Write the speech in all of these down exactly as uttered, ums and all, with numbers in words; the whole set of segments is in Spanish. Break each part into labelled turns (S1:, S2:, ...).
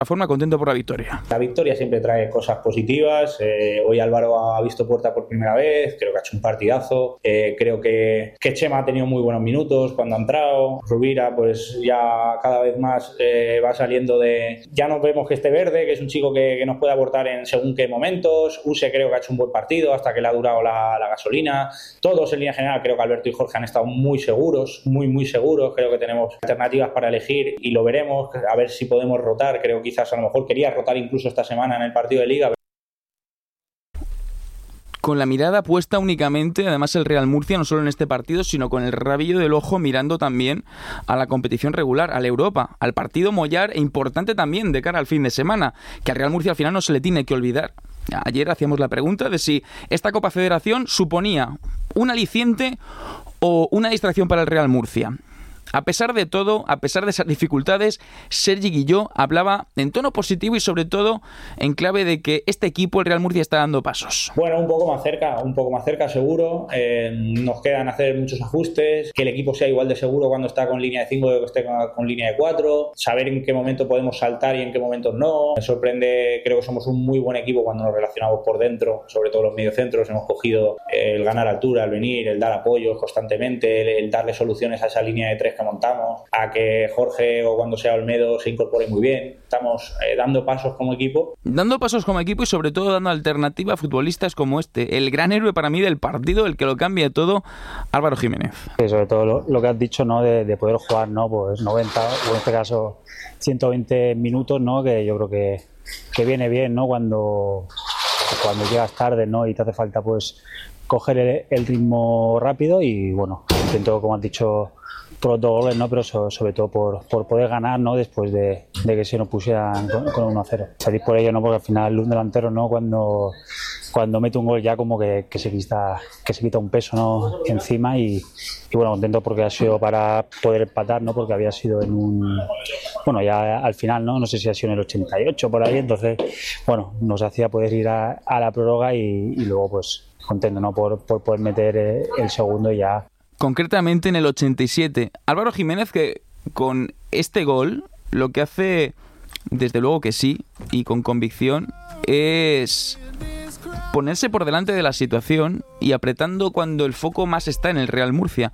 S1: forma contento por la victoria.
S2: La victoria siempre trae cosas positivas. Eh, hoy Álvaro ha visto puerta por primera vez, creo que ha hecho un partidazo. Eh, creo que, que Chema ha tenido muy buenos minutos cuando ha entrado. Rubira pues ya cada vez más eh, va saliendo de... Ya nos vemos que esté verde, que es un chico que, que nos puede aportar en según qué momentos. Use creo que ha hecho un buen partido hasta que le ha durado la, la gasolina. Todos en línea general, creo que Alberto y Jorge han estado muy seguros, muy muy seguros. Creo que tenemos alternativas para elegir y lo veremos, a ver si podemos rotar. Creo que quizás a lo mejor quería rotar incluso esta semana en el partido de Liga.
S1: Con la mirada puesta únicamente, además el Real Murcia, no solo en este partido, sino con el rabillo del ojo mirando también a la competición regular, a la Europa, al partido mollar e importante también de cara al fin de semana, que al Real Murcia al final no se le tiene que olvidar. Ayer hacíamos la pregunta de si esta Copa Federación suponía un aliciente o una distracción para el Real Murcia. A pesar de todo, a pesar de esas dificultades, Sergi Guilló hablaba en tono positivo y sobre todo en clave de que este equipo, el Real Murcia, está dando pasos.
S2: Bueno, un poco más cerca, un poco más cerca seguro. Eh, nos quedan hacer muchos ajustes, que el equipo sea igual de seguro cuando está con línea de cinco que esté con, con línea de cuatro, saber en qué momento podemos saltar y en qué momentos no. Me sorprende, creo que somos un muy buen equipo cuando nos relacionamos por dentro, sobre todo los mediocentros. Hemos cogido el ganar altura, el venir, el dar apoyos constantemente, el, el darle soluciones a esa línea de tres que montamos, a que Jorge o cuando sea Olmedo se incorpore muy bien. Estamos eh, dando pasos como equipo.
S1: Dando pasos como equipo y sobre todo dando alternativa a futbolistas como este. El gran héroe para mí del partido, el que lo cambia todo, Álvaro Jiménez.
S3: Sí, sobre todo lo, lo que has dicho, ¿no? De, de poder jugar, ¿no? Pues noventa, o en este caso ciento veinte minutos, ¿no? Que yo creo que, que viene bien, ¿no? Cuando, cuando llegas tarde, ¿no? Y te hace falta pues coger el, el ritmo rápido y bueno, intento, como has dicho, por los dos goles, ¿no? Pero so, sobre todo por, por poder ganar, ¿no? Después de, de que se nos pusieran con, con uno a cero. Salir por ello, ¿no? Porque al final un delantero, ¿no? Cuando, cuando mete un gol ya como que, que, se quita, que se quita un peso, ¿no? Encima y, y bueno, contento porque ha sido para poder empatar, ¿no? Porque había sido en un... Bueno, ya al final, ¿no? No sé si ha sido en el ochenta y ocho por ahí, entonces, bueno, nos hacía poder ir a, a la prórroga y, y luego pues contento, ¿no? Por, por poder meter el segundo ya.
S1: Concretamente en el ochenta y siete. Álvaro Jiménez, que con este gol lo que hace, desde luego que sí, y con convicción, es ponerse por delante de la situación y apretando cuando el foco más está en el Real Murcia.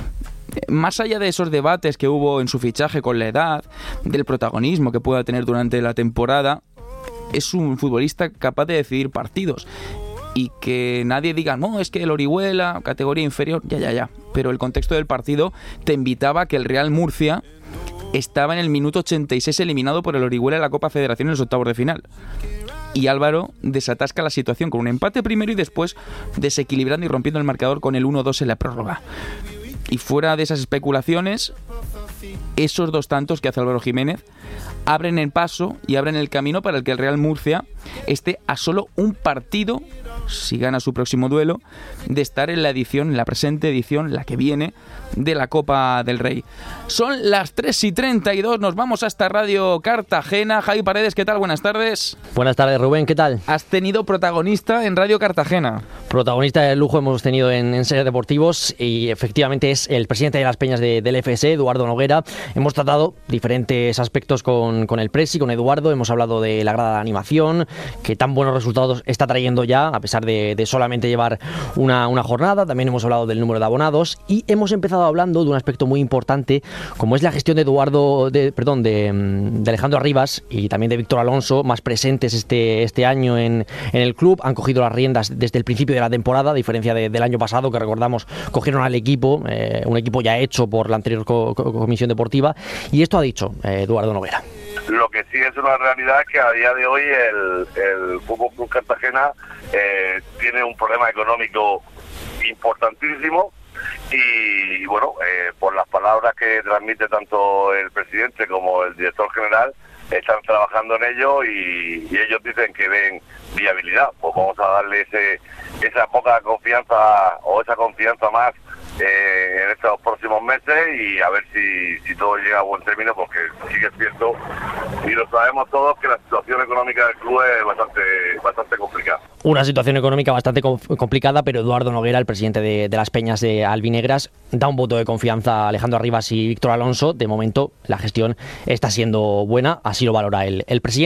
S1: Más allá de esos debates que hubo en su fichaje con la edad, del protagonismo que pueda tener durante la temporada, es un futbolista capaz de decidir partidos. Y que nadie diga, no, es que el Orihuela, categoría inferior, ya, ya, ya. Pero el contexto del partido te invitaba a que el Real Murcia estaba en el minuto ochenta y seis eliminado por el Orihuela en la Copa Federación en los octavos de final. Y Álvaro desatasca la situación con un empate primero y después desequilibrando y rompiendo el marcador con el uno dos en la prórroga. Y fuera de esas especulaciones, esos dos tantos que hace Álvaro Jiménez abren el paso y abren el camino para el que el Real Murcia esté a solo un partido, si gana su próximo duelo, de estar en la edición, en la presente edición, la que viene, de la Copa del Rey. Son las tres y treinta y dos, nos vamos hasta Radio Cartagena. Javi Paredes, ¿qué tal? Buenas tardes.
S4: Buenas tardes, Rubén, ¿qué tal?
S1: Has tenido protagonista en Radio Cartagena.
S4: Protagonista de lujo hemos tenido en, en Ser Deportivos y efectivamente es el presidente de las Peñas de, del F S, Eduardo Noguera. Hemos tratado diferentes aspectos con, con el presi, con Eduardo. Hemos hablado de la grada de animación, que tan buenos resultados está trayendo ya, a pesar de, de solamente llevar una, una jornada. También hemos hablado del número de abonados y hemos empezado hablando de un aspecto muy importante, como es la gestión de Eduardo, de, perdón, de, de Alejandro Arribas y también de Víctor Alonso, más presentes este, este año en, en el club. Han cogido las riendas desde el principio de la temporada, a diferencia de, del año pasado, que recordamos cogieron al equipo, eh, un equipo ya hecho por la anterior co- co- comisión deportiva, y esto ha dicho eh, Eduardo Noguera.
S5: Lo que sí es una realidad es que a día de hoy el, el Fútbol Club Cartagena eh, tiene un problema económico importantísimo y, y bueno, eh, por las palabras que transmite tanto el presidente como el director general, están trabajando en ello y, y ellos dicen que ven viabilidad. Pues vamos a darle ese, esa poca confianza o esa confianza más eh, en estos próximos meses y a ver si, si todo llega a buen término, porque sí que es cierto, y lo sabemos todos, que la situación económica del club es bastante, bastante complicada.
S4: Una situación económica bastante complicada, pero Eduardo Noguera, el presidente de, de las Peñas de Albinegras, da un voto de confianza a Alejandro Arribas y Víctor Alonso. De momento la gestión está siendo buena, así lo valora el, el presidente.